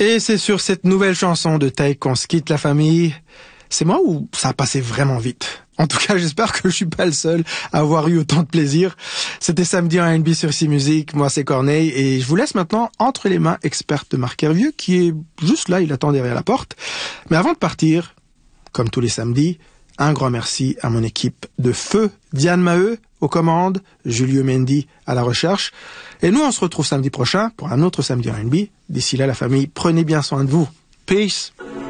Et c'est sur cette nouvelle chanson de Take qu'on se quitte, la famille. C'est moi ou ça a passé vraiment vite? En tout cas, j'espère que je suis pas le seul à avoir eu autant de plaisir. C'était samedi en R&B sur C-Music. Moi, c'est Corneille et je vous laisse maintenant entre les mains expertes de Marc Hervieux qui est juste là, il attend derrière la porte. Mais avant de partir, comme tous les samedis, un grand merci à mon équipe de feu, Diane Maheu aux commandes, Julio Mendy à la recherche. Et nous, on se retrouve samedi prochain pour un autre samedi en R&B. D'ici là, la famille, prenez bien soin de vous. Peace.